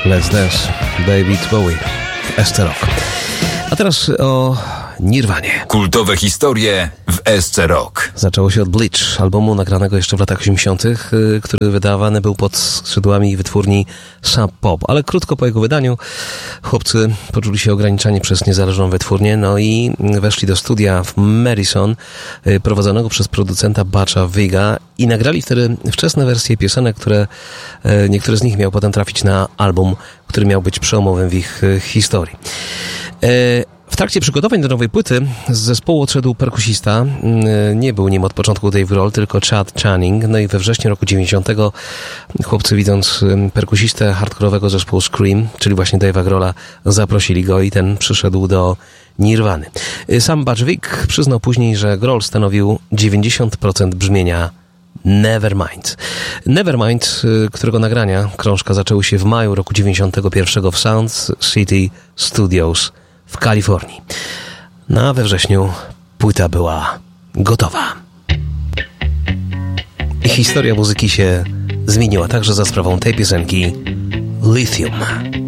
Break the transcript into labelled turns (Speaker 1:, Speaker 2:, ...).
Speaker 1: Let's Dance, David Bowie, SC Rock. A teraz o Nirwanie.
Speaker 2: Kultowe historie w SC Rock.
Speaker 1: Zaczęło się od Bleach, albumu nagranego jeszcze w latach 80., który wydawany był pod skrzydłami wytwórni Sub Pop, ale krótko po jego wydaniu chłopcy poczuli się ograniczani przez niezależną wytwórnię, no i weszli do studia w Madison, prowadzonego przez producenta Butcha Viga, i nagrali wtedy wczesne wersje piosenek, które niektóre z nich miały potem trafić na album, który miał być przełomowym w ich historii. W trakcie przygotowań do nowej płyty z zespołu odszedł perkusista. Nie był nim od początku Dave Grohl, tylko Chad Channing. No i we wrześniu roku 90 chłopcy, widząc perkusistę hardkorowego zespołu Scream, czyli właśnie Dave'a Grohla, zaprosili go i ten przyszedł do Nirwany. Sam Butch Vig przyznał później, że Grohl stanowił 90% brzmienia Nevermind. Nevermind, którego nagrania krążka zaczęły się w maju roku 91 w Sound City Studios w Kalifornii. No a we wrześniu płyta była gotowa. I historia muzyki się zmieniła także za sprawą tej piosenki Lithium.